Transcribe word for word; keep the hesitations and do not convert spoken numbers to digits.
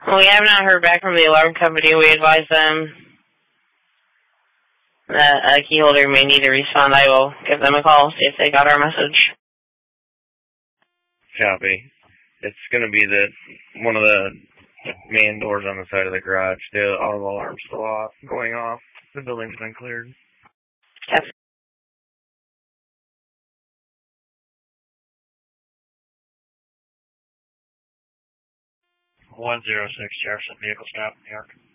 Well, we have not heard back from the alarm company. We advise them that a key holder may need to respond. I will give them a call, see if they got our message. Copy. It's going to be the one of the main doors on the side of the garage. The auto alarm's still off, going off. The building's been cleared. Yes. one zero six Jefferson, vehicle stop, New York.